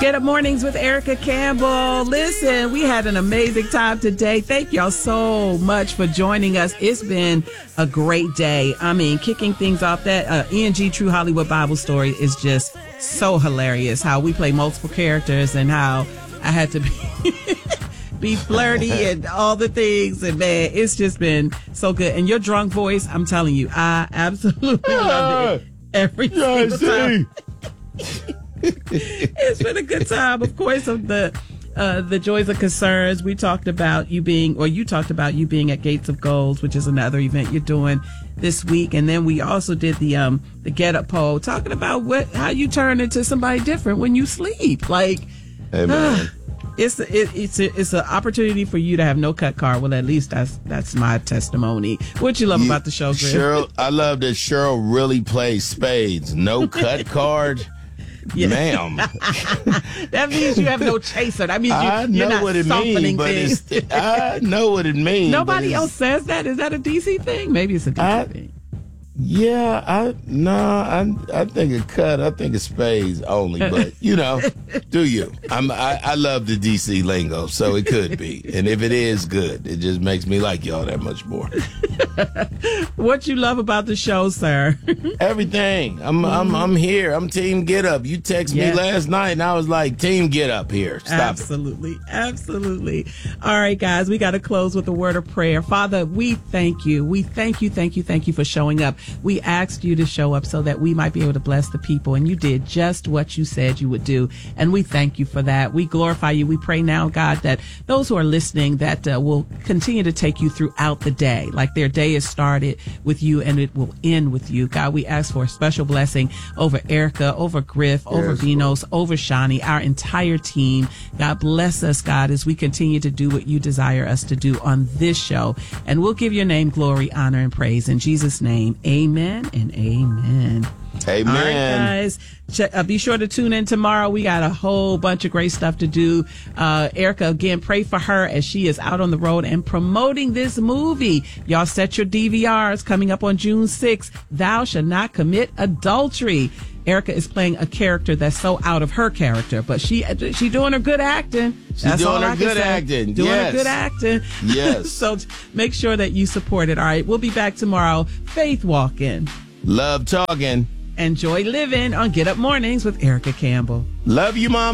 Get Up Mornings with Erica Campbell. Listen, we had an amazing time today. Thank y'all so much for joining us. It's been a great day. I mean, kicking things off, that ENG True Hollywood Bible Story is just so hilarious. How we play multiple characters and how I had to be flirty and all the things. And man, it's just been so good. And your drunk voice, I'm telling you, I absolutely love it every single time. It's been a good time. Of course, of the Joys and Concerns, we talked about you being, or you talked about you being at Gates of Gold, which is another event you're doing this week. And then we also did the Get Up poll, talking about how you turn into somebody different when you sleep. Like, hey, man. It's an opportunity for you to have no cut card. Well, at least that's my testimony. What you love about the show, Griff? Cheryl, I love that Cheryl really plays spades. No cut card. Yeah. Ma'am. That means you have no chaser. That means you're not softening things. I know what it means. Nobody else says that. Is that a DC thing? Maybe it's a DC thing. Yeah, I think a cut. I think it's spades only, but do you? I love the DC lingo, so it could be, and if it is good, it just makes me like y'all that much more. What you love about the show, sir? Everything. I'm here. I'm Team Get Up. You text me last night, and I was like, Team Get Up here. Stop it. Absolutely. All right, guys, we got to close with a word of prayer. Father, we thank you. We thank you for showing up. We asked you to show up so that we might be able to bless the people, and you did just what you said you would do, and we thank you for that. We glorify you. We pray now, God, that those who are listening, that will continue to take you throughout the day, like their day is started with you and it will end with you. God, we ask for a special blessing over Erica, over Griff, over Vinos, over Shani, our entire team. God, bless us, God, as we continue to do what you desire us to do on this show, and we'll give your name glory, honor, and praise in Jesus' name. Amen and amen. Amen. All right, guys. Be sure to tune in tomorrow. We got a whole bunch of great stuff to do. Erica, again, pray for her as she is out on the road and promoting this movie. Y'all set your DVRs coming up on June 6th. Thou Shalt Not Commit Adultery. Erica is playing a character that's so out of her character, but she doing her good acting. She's doing her good acting. Doing her good acting. Yes. So make sure that you support it. All right. We'll be back tomorrow. Faith walking. Love talking. Enjoy living on Get Up Mornings with Erica Campbell. Love you, Mom.